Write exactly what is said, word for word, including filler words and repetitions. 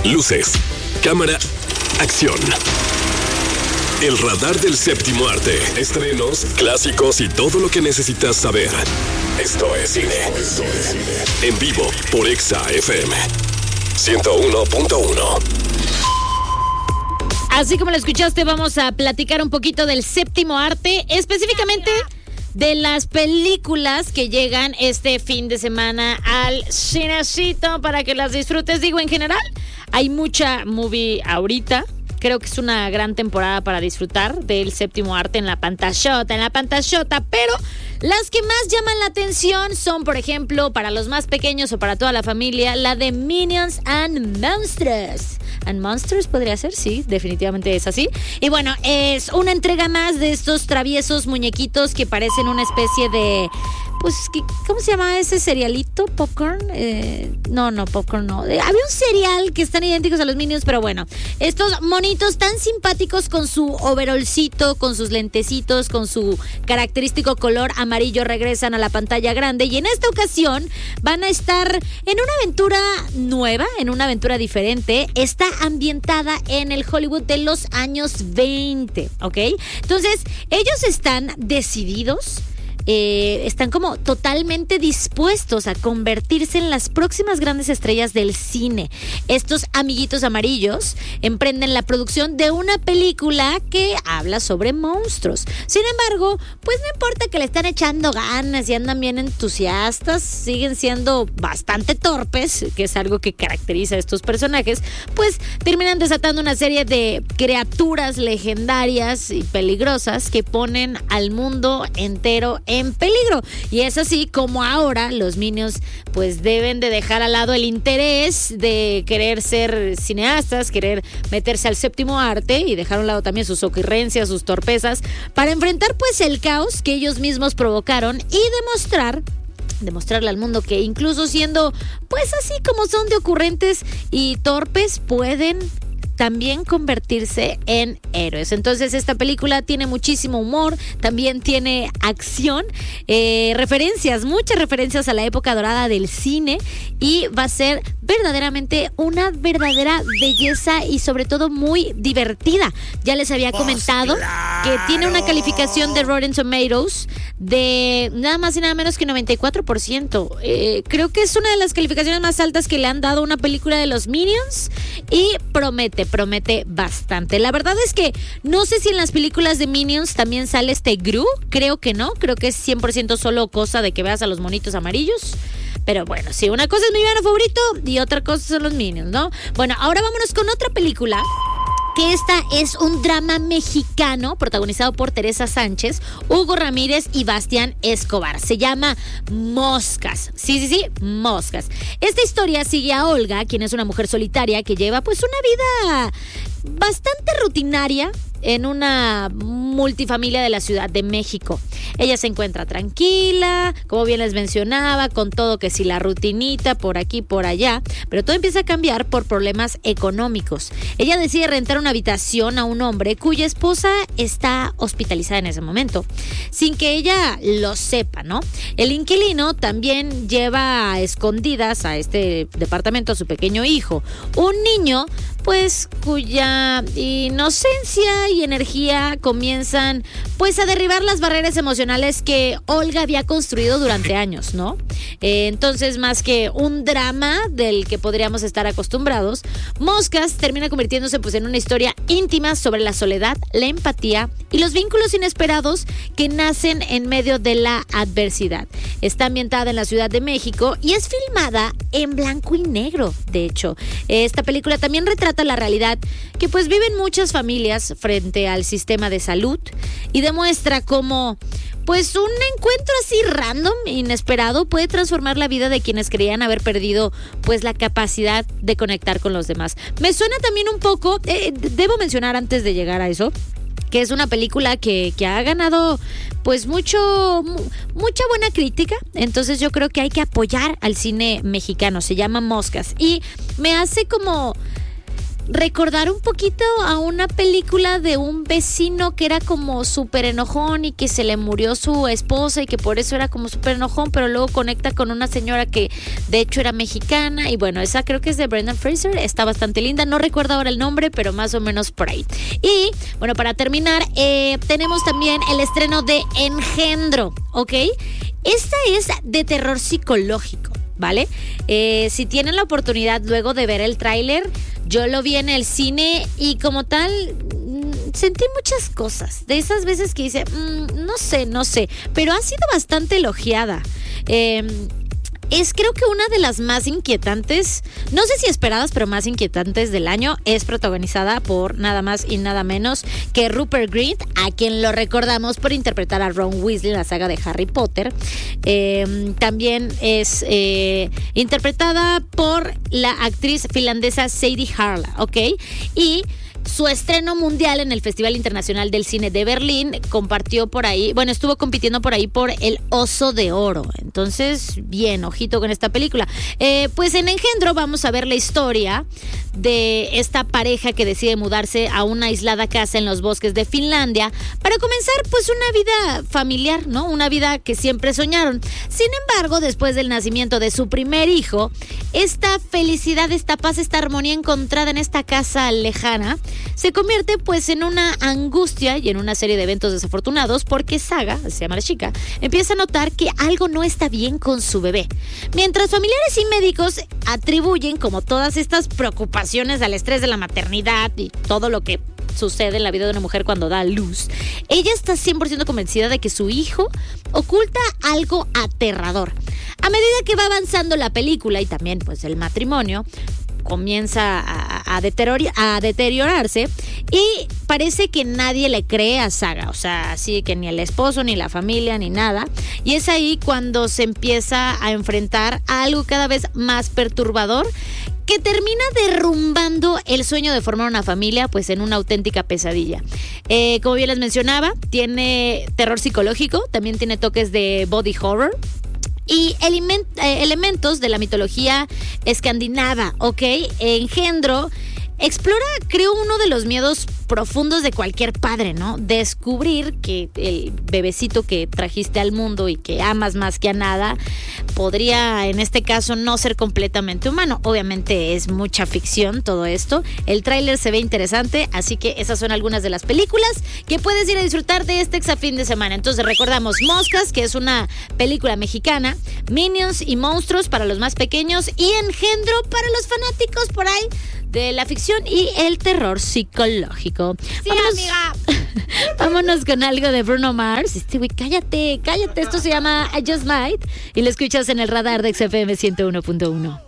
Luces, cámara, acción. El radar del séptimo arte. Estrenos, clásicos y todo lo que necesitas saber. Esto es cine. Esto es cine. En vivo por Exa F M ciento uno punto uno. Así como lo escuchaste, vamos a platicar un poquito del séptimo arte, específicamente de las películas que llegan este fin de semana al cinecito para que las disfrutes. Digo, en general, hay mucha movie ahorita. Creo que es una gran temporada para disfrutar del séptimo arte en la pantallota, en la pantallota, pero las que más llaman la atención son, por ejemplo, para los más pequeños o para toda la familia, la de Minions and Monsters. And Monsters podría ser, sí, definitivamente es así. Y bueno, es una entrega más de estos traviesos muñequitos que parecen una especie de... Pues, ¿cómo se llama ese cerealito? ¿Popcorn? Eh, no, no, popcorn no. Eh, había un cereal que están idénticos a los Minions, pero bueno. Estos monitos tan simpáticos con su overolcito, con sus lentecitos, con su característico color amarillo regresan a la pantalla grande. Y en esta ocasión van a estar en una aventura nueva, en una aventura diferente. Está ambientada en el Hollywood de los años veinte, ¿ok? Entonces, ellos están decididos... Eh, están como totalmente dispuestos a convertirse en las próximas grandes estrellas del cine. Estos amiguitos amarillos emprenden la producción de una película que habla sobre monstruos. Sin embargo, pues no importa que le están echando ganas y andan bien entusiastas, siguen siendo bastante torpes, que es algo que caracteriza a estos personajes, pues terminan desatando una serie de criaturas legendarias y peligrosas que ponen al mundo entero en en peligro. Y es así como ahora los Minions pues deben de dejar al lado el interés de querer ser cineastas, querer meterse al séptimo arte y dejar a un lado también sus ocurrencias, sus torpezas, para enfrentar pues el caos que ellos mismos provocaron y demostrar demostrarle al mundo que incluso siendo pues así como son de ocurrentes y torpes, pueden también convertirse en héroes. Entonces esta película tiene muchísimo humor, también tiene acción, eh, referencias, muchas referencias a la época dorada del cine, y va a ser verdaderamente una verdadera belleza y sobre todo muy divertida. Ya les había comentado pues claro. que tiene una calificación de Rotten Tomatoes de nada más y nada menos que noventa y cuatro por ciento. Eh, creo que es una de las calificaciones más altas que le han dado a una película de los Minions y promete promete bastante. La verdad es que no sé si en las películas de Minions también sale este Gru, creo que no, creo que es cien por ciento solo cosa de que veas a los monitos amarillos. Pero bueno, sí, una cosa es mi villano favorito y otra cosa son los Minions, ¿no? Bueno, ahora vámonos con otra película, que esta es un drama mexicano protagonizado por Teresa Sánchez, Hugo Ramírez y Bastián Escobar. Se llama Moscas. Sí, sí, sí, Moscas. Esta historia sigue a Olga, quien es una mujer solitaria que lleva pues una vida bastante rutinaria en una multifamilia de la Ciudad de México. Ella se encuentra tranquila, como bien les mencionaba, con todo que si la rutinita por aquí, por allá, pero todo empieza a cambiar por problemas económicos. Ella decide rentar una habitación a un hombre cuya esposa está hospitalizada en ese momento, sin que ella lo sepa, ¿no? El inquilino también lleva a escondidas a este departamento a su pequeño hijo, un niño pues cuya inocencia y energía comienzan pues a derribar las barreras emocionales que Olga había construido durante años, ¿no? Eh, entonces, más que un drama del que podríamos estar acostumbrados, Moscas termina convirtiéndose pues en una historia íntima sobre la soledad, la empatía y los vínculos inesperados que nacen en medio de la adversidad. Está ambientada en la Ciudad de México y es filmada en blanco y negro, de hecho. Esta película también retrata la realidad que pues viven muchas familias frente al sistema de salud y demuestra cómo pues un encuentro así random, inesperado, puede transformar la vida de quienes creían haber perdido pues la capacidad de conectar con los demás. Me suena también un poco, eh, debo mencionar antes de llegar a eso, que es una película que, que ha ganado pues mucho mucha buena crítica. Entonces yo creo que hay que apoyar al cine mexicano. Se llama Moscas y me hace como recordar un poquito a una película de un vecino que era como súper enojón y que se le murió su esposa y que por eso era como súper enojón, pero luego conecta con una señora que de hecho era mexicana y bueno, esa creo que es de Brendan Fraser, está bastante linda, no recuerdo ahora el nombre, pero más o menos por ahí. Y bueno, para terminar, eh, tenemos también el estreno de Engendro, ¿ok? Esta es de terror psicológico, ¿vale? Eh, si tienen la oportunidad luego de ver el tráiler, yo lo vi en el cine y como tal sentí muchas cosas. De esas veces que dice, mmm, no sé, no sé, pero ha sido bastante elogiada. Eh, Es creo que una de las más inquietantes, no sé si esperadas, pero más inquietantes del año. Es protagonizada por nada más y nada menos que Rupert Grint, a quien lo recordamos por interpretar a Ron Weasley en la saga de Harry Potter. Eh, también es eh, interpretada por la actriz finlandesa Sadie Harla, ¿ok? Y su estreno mundial en el Festival Internacional del Cine de Berlín compartió por ahí, bueno, estuvo compitiendo por ahí por el Oso de Oro. Entonces, bien, ojito con esta película. Eh, pues en Engendro vamos a ver la historia de esta pareja que decide mudarse a una aislada casa en los bosques de Finlandia para comenzar pues una vida familiar, ¿no? Una vida que siempre soñaron. Sin embargo, después del nacimiento de su primer hijo, esta felicidad, esta paz, esta armonía encontrada en esta casa lejana se convierte pues en una angustia y en una serie de eventos desafortunados porque Saga, se llama la chica, empieza a notar que algo no está bien con su bebé. Mientras familiares y médicos atribuyen como todas estas preocupaciones al estrés de la maternidad y todo lo que sucede en la vida de una mujer cuando da a luz, ella está cien por ciento convencida de que su hijo oculta algo aterrador. A medida que va avanzando la película y también pues el matrimonio comienza a, a, deterior, a deteriorarse y parece que nadie le cree a Saga, o sea, así que ni el esposo, ni la familia, ni nada. Y es ahí cuando se empieza a enfrentar a algo cada vez más perturbador que termina derrumbando el sueño de formar una familia, pues en una auténtica pesadilla. Eh, como bien les mencionaba, tiene terror psicológico, también tiene toques de body horror y element, eh, elementos de la mitología escandinava, ¿ok? Engendro explora, creo, uno de los miedos profundos de cualquier padre, ¿no? Descubrir que el bebecito que trajiste al mundo y que amas más que a nada podría, en este caso, no ser completamente humano. Obviamente es mucha ficción todo esto. El tráiler se ve interesante, así que esas son algunas de las películas que puedes ir a disfrutar de este exafín de semana. Entonces recordamos Moscas, que es una película mexicana, Minions y Monstruos para los más pequeños y Engendro para los fanáticos por ahí de la ficción y el terror psicológico. Sí, vámonos, amiga. Vámonos con algo de Bruno Mars. Este güey, cállate, cállate. Esto se llama I Just Might y lo escuchas en el radar de X F M ciento uno punto uno.